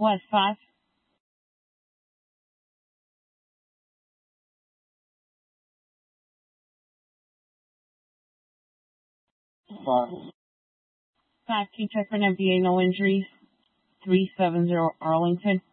What, 5? Five. 5, can you check for an MVA, no injuries? 370 Arlington.